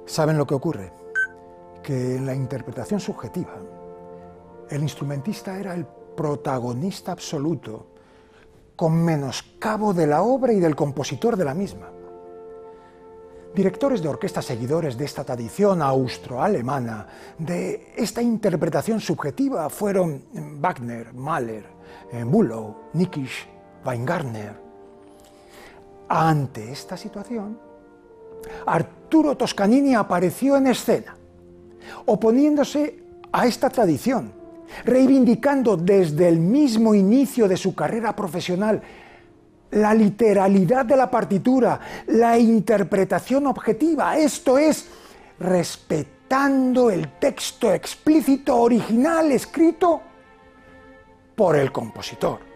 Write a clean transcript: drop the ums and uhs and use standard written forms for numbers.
¿Saben lo que ocurre? Que en la interpretación subjetiva, el instrumentista era el protagonista absoluto, con menoscabo de la obra y del compositor de la misma. Directores de orquesta seguidores de esta tradición austroalemana, de esta interpretación subjetiva, fueron Wagner, Mahler, Bülow, Nikisch, Weingartner. Ante esta situación, Arturo Toscanini apareció en escena, oponiéndose a esta tradición, reivindicando desde el mismo inicio de su carrera profesional la literalidad de la partitura, la interpretación objetiva, esto es, respetando el texto explícito original escrito por el compositor.